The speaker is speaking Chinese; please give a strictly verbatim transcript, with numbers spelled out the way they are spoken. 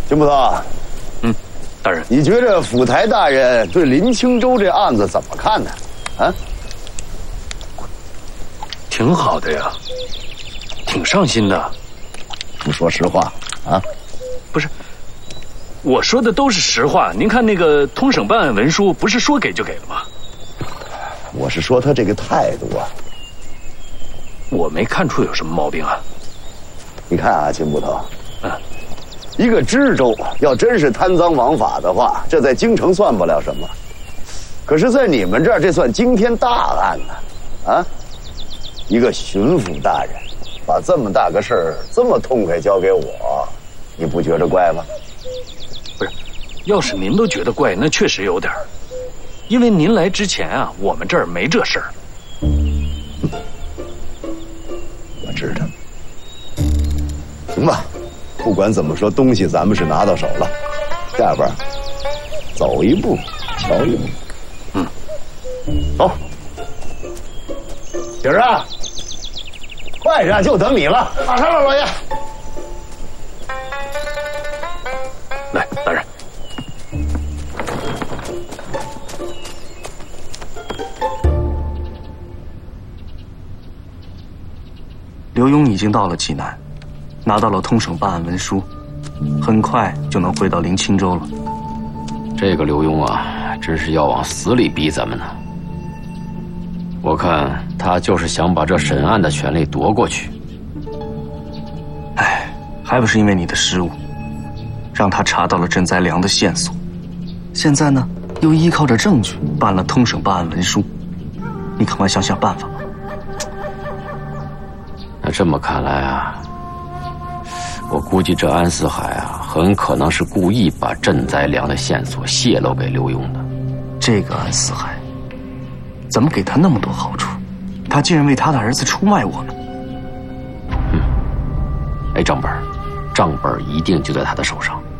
金捕头， 嗯，大人， 你觉着府台大人对林清洲这案子怎么看呢？啊？ 挺好的呀，挺上心的。 不说实话啊？ 不是，我说的都是实话。您看那个通省办案文书，不是说给就给了吗？ 我是说他这个态度啊。 我没看出有什么毛病啊。 你看啊，金捕头， 嗯。 一个知州要真是贪赃枉法的话，这在京城算不了什么，可是，在你们这儿这算惊天大案呢！啊，一个巡抚大人把这么大个事儿这么痛快交给我，你不觉着怪吗？ 不是，要是您都觉得怪，那确实有点儿。因为您来之前啊，我们这儿没这事儿。 我知道。行吧。不管怎么说，东西咱们是拿到手了，下边走一步，瞧一步。 嗯， 走。景儿啊，快点，就等你了。马上了，老爷。 来，大人。 刘墉已经到了济南。拿到了通省办案文书，很快就能回到林清洲了。 这个刘墉啊，真是要往死里逼咱们呢。我看他就是想把这审案的权利夺过去。 哎，还不是因为你的失误，让他查到了郑在良的线索。现在呢，又依靠着证据办了通省办案文书，你赶快想想办法吧。 那这么看来啊，我估计这安四海啊，很可能是故意把郑在良的线索泄露给刘墉的。 这个安四海，怎么给他那么多好处，他竟然为他的儿子出卖我们？ 嗯，哎，账本，账本一定就在他的手上。